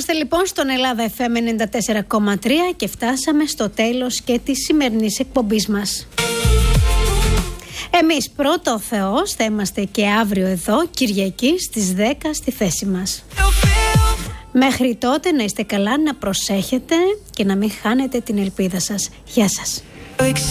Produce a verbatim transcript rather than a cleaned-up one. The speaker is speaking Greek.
Είμαστε λοιπόν στον Ελλάδα εφ εμ ενενήντα τέσσερα κόμμα τρία και φτάσαμε στο τέλος και της σημερινής εκπομπής μας. Εμείς πρώτο ο Θεός θα είμαστε και αύριο εδώ Κυριακή στις δέκα στη θέση μας. Μέχρι τότε να είστε καλά, να προσέχετε και να μην χάνετε την ελπίδα σας. Γεια σας.